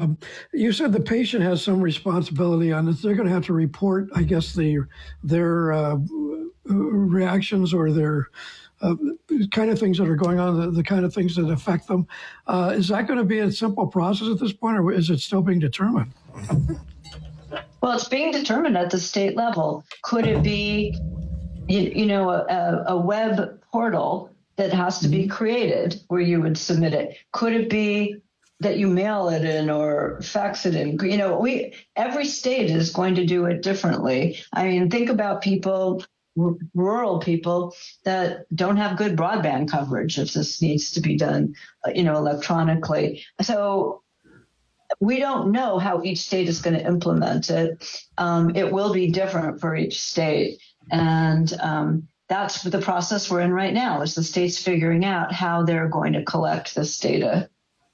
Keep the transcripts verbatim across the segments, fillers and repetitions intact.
Um, you said the patient has some responsibility on this. They're going to have to report, I guess, the, their uh, reactions or their uh, kind of things that are going on, the, the kind of things that affect them. Uh, is that going to be a simple process at this point, or is it still being determined? Well, it's being determined at the state level. Could it be, you, you know, a, a web portal that has to be created where you would submit it? Could it be that you mail it in or fax it in? You know, we every state is going to do it differently. I mean, think about people, r- rural people that don't have good broadband coverage if this needs to be done, you know, electronically. So we don't know how each state is going to implement it. Um, it will be different for each state. And um, that's the process we're in right now, is the states figuring out how they're going to collect this data.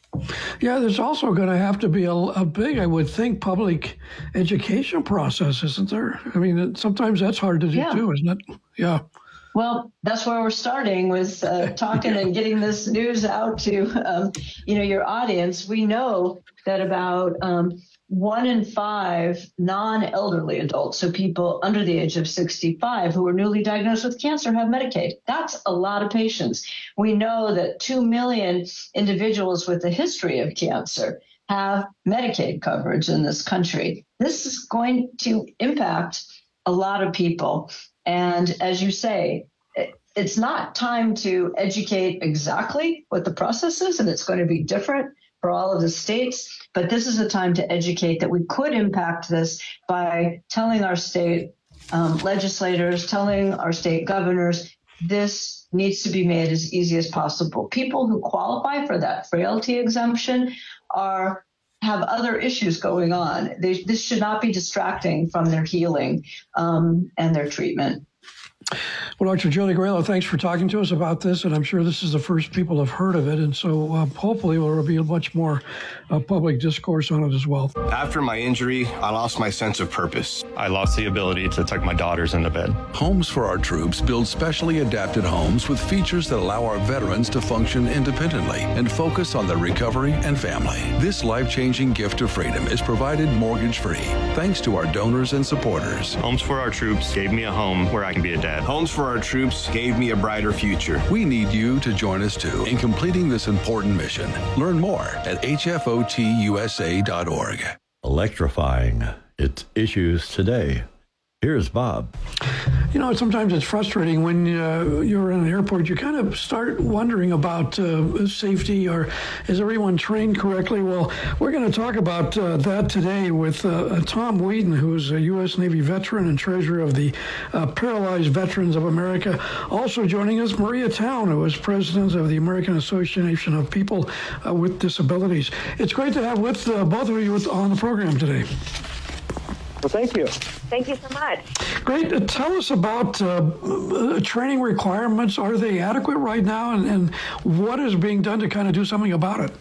Yeah, there's also going to have to be a, a big, I would think, public education process, isn't there? I mean, sometimes that's hard to do yeah. too, isn't it? Yeah. Well, that's where we're starting with uh, talking and getting this news out to, um, you know, your audience. We know that about um, one in five non-elderly adults, so people under the age of sixty-five who are newly diagnosed with cancer, have Medicaid. That's a lot of patients. We know that two million individuals with a history of cancer have Medicaid coverage in this country. This is going to impact a lot of people. And as you say, it's not time to educate exactly what the process is, and it's going to be different for all of the states. But this is a time to educate that we could impact this by telling our state um, legislators, telling our state governors, this needs to be made as easy as possible. People who qualify for that frailty exemption are have other issues going on. They, this should not be distracting from their healing um, and their treatment. Well, Doctor Julie Grelo, thanks for talking to us about this, and I'm sure this is the first people have heard of it, and so uh, hopefully there will be much more uh, public discourse on it as well. After my injury, I lost my sense of purpose. I lost the ability to tuck my daughters into bed. Homes for Our Troops builds specially adapted homes with features that allow our veterans to function independently and focus on their recovery and family. This life-changing gift of freedom is provided mortgage-free thanks to our donors and supporters. Homes for Our Troops gave me a home where I can be a dad. Homes for Our Troops gave me a brighter future. We need you to join us too in completing this important mission. Learn more at H F O T U S A dot org. Electrifying its issues today. Here's Bob. You know, sometimes it's frustrating when uh, you're in an airport. You kind of start wondering about uh, safety, or is everyone trained correctly? Well, we're going to talk about uh, that today with uh, Tom Wheaton, who's a U S Navy veteran and treasurer of the uh, Paralyzed Veterans of America. Also joining us, Maria Town, who is president of the American Association of People uh, with Disabilities. It's great to have with uh, both of you with, on the program today. Well, thank you. Thank you so much. Great. Uh, tell us about uh, uh, training requirements. Are they adequate right now? And, and what is being done to kind of do something about it?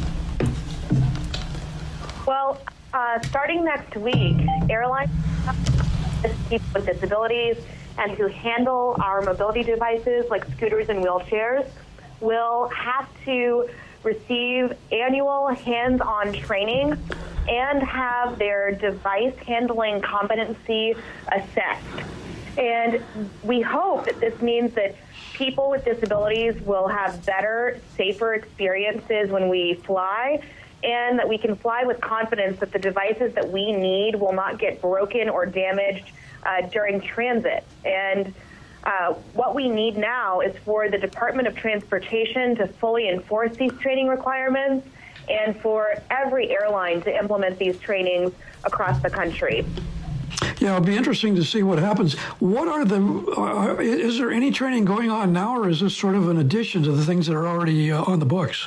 Well, uh, starting next week, airlines, people with disabilities, and who handle our mobility devices like scooters and wheelchairs will have to receive annual hands-on training and have their device handling competency assessed. And we hope that this means that people with disabilities will have better, safer experiences when we fly, and that we can fly with confidence that the devices that we need will not get broken or damaged uh, during transit. And uh, what we need now is for the Department of Transportation to fully enforce these training requirements, and for every airline to implement these trainings across the country. Yeah, it'll be interesting to see what happens. What are the, uh, is there any training going on now, or is this sort of an addition to the things that are already uh, on the books?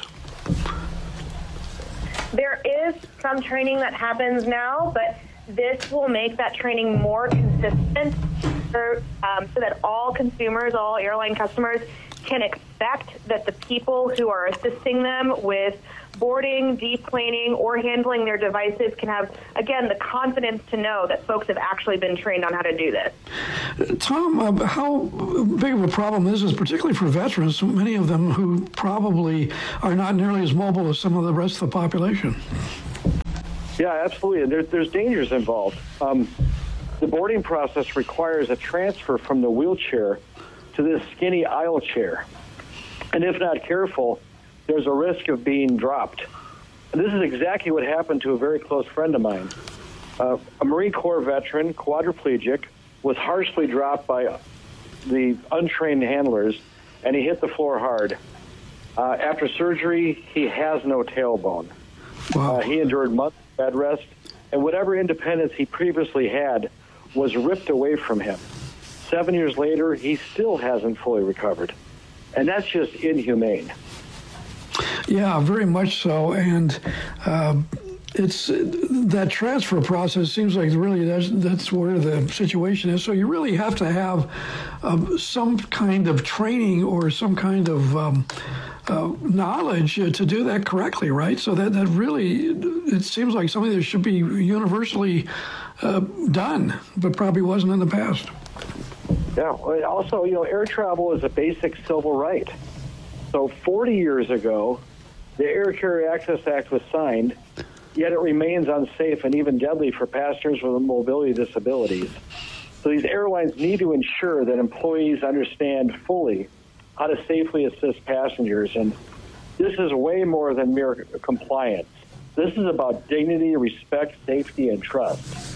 There is some training that happens now, but this will make that training more consistent for, um, so that all consumers, all airline customers can expect that the people who are assisting them with boarding, deplaning, or handling their devices can have, again, the confidence to know that folks have actually been trained on how to do this. Tom, uh, how big of a problem is this, particularly for veterans, many of them who probably are not nearly as mobile as some of the rest of the population? Yeah, absolutely. There, there's dangers involved. Um, the boarding process requires a transfer from the wheelchair to this skinny aisle chair. And if not careful, there's a risk of being dropped. And this is exactly what happened to a very close friend of mine. Uh, a Marine Corps veteran, quadriplegic, was harshly dropped by the untrained handlers, and he hit the floor hard. Uh, after surgery, he has no tailbone. Wow. Uh, he endured months of bed rest, and whatever independence he previously had was ripped away from him. Seven years later, he still hasn't fully recovered. And that's just inhumane. Yeah, very much so. And uh, it's that transfer process seems like really that's, that's where the situation is. So you really have to have um, some kind of training or some kind of um, uh, knowledge uh, to do that correctly, right? So that, that really, it seems like something that should be universally uh, done, but probably wasn't in the past. Yeah. Also, you know, air travel is a basic civil right. So forty years ago, the Air Carrier Access Act was signed, yet it remains unsafe and even deadly for passengers with mobility disabilities. So these airlines need to ensure that employees understand fully how to safely assist passengers. And this is way more than mere compliance. This is about dignity, respect, safety, and trust.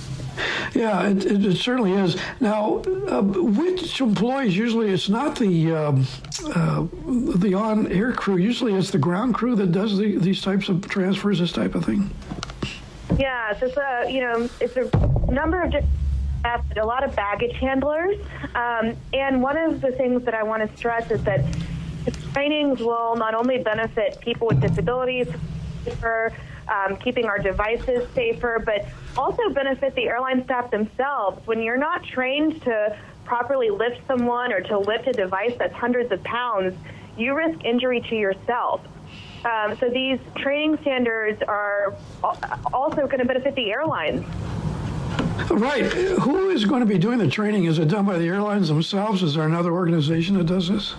Yeah, it, it, it certainly is. Now, uh, which employees, usually it's not the um, uh, the on-air crew, usually it's the ground crew that does the, these types of transfers, this type of thing? Yeah, so it's a, you know, it's a number of different staff, a lot of baggage handlers. Um, and one of the things that I want to stress is that the trainings will not only benefit people with disabilities, for Um, keeping our devices safer, but also benefit the airline staff themselves. When you're not trained to properly lift someone or to lift a device that's hundreds of pounds, you risk injury to yourself. Um, so these training standards are also going to benefit the airlines. Right. Who is going to be doing the training? Is it done by the airlines themselves? Is there another organization that does this?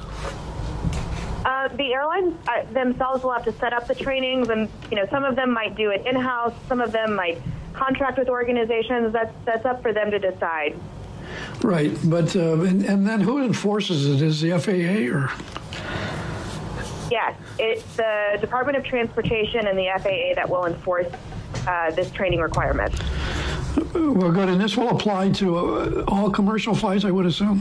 Uh, the airlines uh, themselves will have to set up the trainings, and you know, some of them might do it in-house, some of them might contract with organizations. That's that's up for them to decide. Right, but uh, and, and then who enforces it? Is the F A A or? Yes, it's the Department of Transportation and the F A A that will enforce uh, this training requirement. Well, good, and this will apply to uh, all commercial flights, I would assume.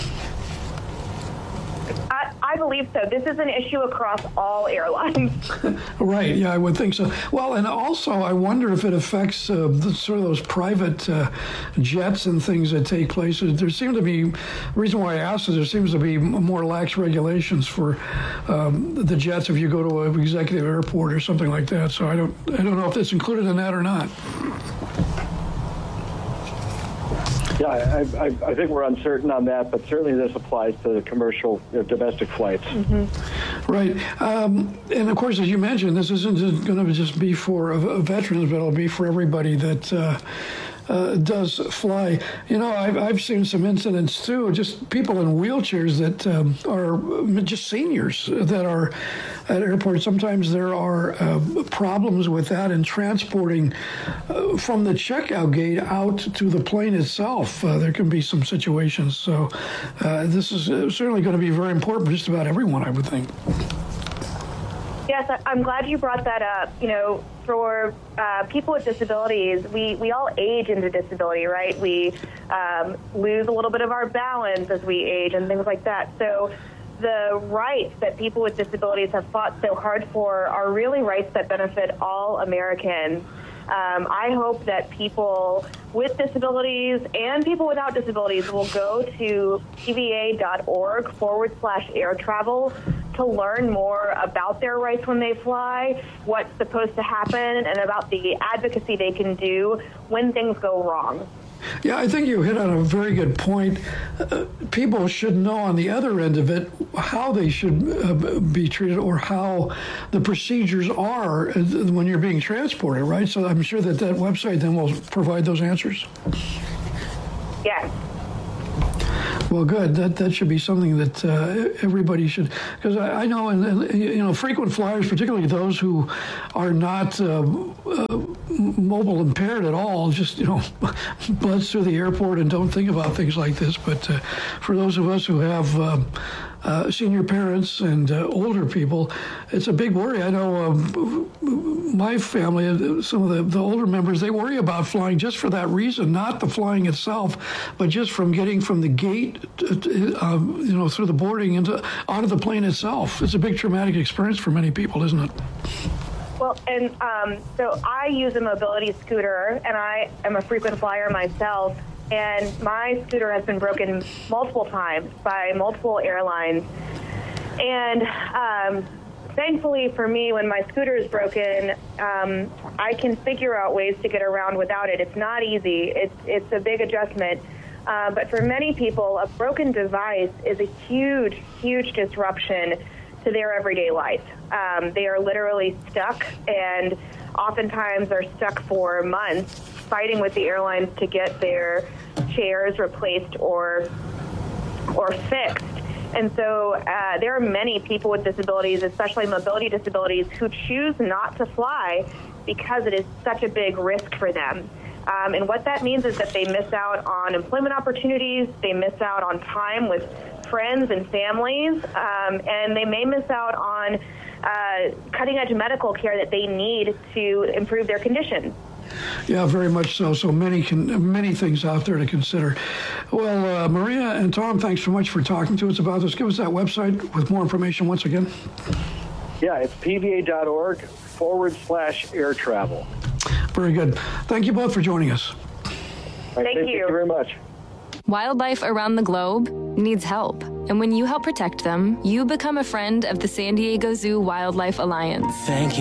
I believe so. This is an issue across all airlines. Right. Yeah, I would think so. Well, and also, I wonder if it affects uh, the, sort of those private uh, jets and things that take place. There seem to be, the reason why I asked is there seems to be more lax regulations for um, the jets if you go to an executive airport or something like that. So I don't, I don't know if that's included in that or not. Yeah, I, I, I think we're uncertain on that, but certainly this applies to the commercial uh, domestic flights. Mm-hmm. Right. Um, and, of course, as you mentioned, this isn't going to just be for uh, veterans, but it'll be for everybody that uh, uh, does fly. You know, I've, I've seen some incidents, too, just people in wheelchairs that um, are just seniors that are at airports. Sometimes there are uh, problems with that in transporting uh, from the checkout gate out to the plane itself. Uh, there can be some situations. So uh, this is certainly going to be very important for just about everyone, I would think. Yes, I'm glad you brought that up. You know, for uh, people with disabilities, we, we all age into disability, right? We um, lose a little bit of our balance as we age and things like that. So the rights that people with disabilities have fought so hard for are really rights that benefit all Americans. Um, I hope that people with disabilities and people without disabilities will go to T V A dot org forward slash air travel to learn more about their rights when they fly, what's supposed to happen, and about the advocacy they can do when things go wrong. Yeah, I think you hit on a very good point. Uh, people should know on the other end of it how they should uh, be treated or how the procedures are when you're being transported, right? So I'm sure that that website then will provide those answers. Yes. Well, good. That that should be something that uh, everybody should, because I, I know, and, and you know, frequent flyers, particularly those who are not uh, uh, mobile impaired at all, just you know, buzz through the airport and don't think about things like this. But uh, for those of us who have uh, uh, senior parents and uh, older people, it's a big worry. I know um, my family, some of the, the older members, they worry about flying just for that reason, not the flying itself, but just from getting from the gate, uh, you know, through the boarding into onto the plane itself. It's a big traumatic experience for many people, isn't it? Well, and um, so I use a mobility scooter, and I am a frequent flyer myself, and my scooter has been broken multiple times by multiple airlines. And um, thankfully for me, when my scooter is broken, um, I can figure out ways to get around without it. It's not easy. It's, it's a big adjustment. Uh, but for many people, a broken device is a huge, huge disruption to their everyday life. Um, they are literally stuck, and oftentimes are stuck for months fighting with the airlines to get their chairs replaced or or fixed. And so uh, there are many people with disabilities, especially mobility disabilities, who choose not to fly because it is such a big risk for them. Um, and what that means is that they miss out on employment opportunities, they miss out on time with friends and families, um, and they may miss out on uh, cutting-edge medical care that they need to improve their condition. Yeah, very much so. So many can, many things out there to consider. Well, uh, Maria and Tom, thanks so much for talking to us about this. Give us that website with more information once again. Yeah, it's pva.org forward slash air travel. Very good. Thank you both for joining us. Right, Thank thank you. you very much. Wildlife around the globe needs help. And when you help protect them, you become a friend of the San Diego Zoo Wildlife Alliance. Thank you.